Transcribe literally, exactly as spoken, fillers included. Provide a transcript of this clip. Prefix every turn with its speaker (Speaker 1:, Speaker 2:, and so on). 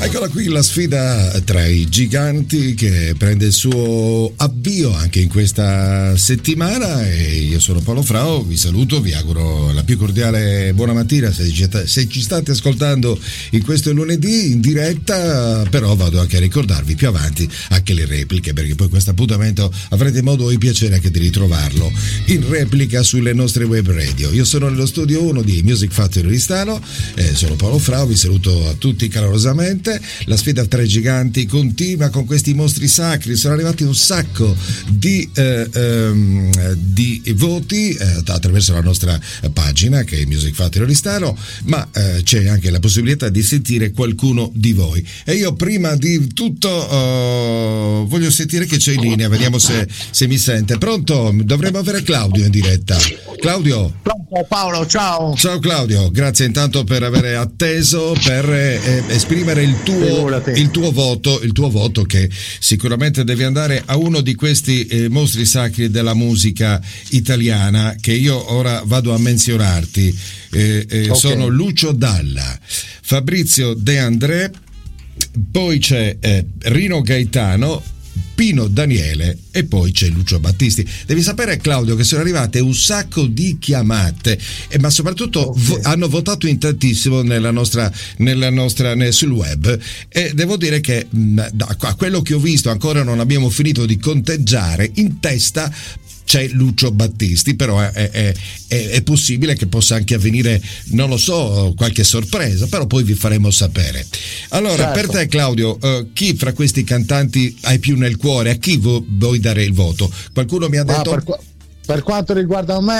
Speaker 1: Eccola qui la sfida tra i giganti che prende il suo avvio anche in questa settimana e io sono Paolo Frao, vi saluto, vi auguro la più cordiale buona mattina se ci, se ci state ascoltando in questo lunedì in diretta, però vado anche a ricordarvi più avanti anche le repliche, perché poi questo appuntamento avrete modo e piacere anche di ritrovarlo in replica sulle nostre web radio. Io sono nello studio uno di Music Factory Oristano, eh, sono Paolo Frao, vi saluto a tutti calorosamente. La sfida tra i giganti continua con questi mostri sacri, sono arrivati un sacco di, eh, ehm, di voti eh, attraverso la nostra pagina che è Music Factory Oristano, ma eh, c'è anche la possibilità di sentire qualcuno di voi e io prima di tutto uh, voglio sentire che c'è in linea, vediamo se, se mi sente. Pronto? Dovremmo avere Claudio in diretta. Claudio?
Speaker 2: Pronto Paolo, ciao.
Speaker 1: Ciao Claudio, grazie intanto per aver atteso, per eh, esprimere il tuo, il tuo voto, il tuo voto che sicuramente deve andare a uno di questi eh, mostri sacri della musica italiana che io ora vado a menzionarti. Eh, eh, okay. Sono Lucio Dalla, Fabrizio De André, poi c'è eh, Rino Gaetano, Pino Daniele e poi c'è Lucio Battisti. Devi sapere Claudio che sono arrivate un sacco di chiamate eh, ma soprattutto okay. vo- hanno votato in tantissimo nella nostra, nella nostra nel, sul web e devo dire che mh, da, a quello che ho visto ancora non abbiamo finito di conteggiare, in testa c'è Lucio Battisti, però è, è, è, è possibile che possa anche avvenire, non lo so, qualche sorpresa, però poi vi faremo sapere. Allora, certo. Per te Claudio, uh, chi fra questi cantanti hai più nel cuore? A chi vo- vuoi dare il voto? Qualcuno mi ha detto...
Speaker 2: Ah, per, per quanto riguarda me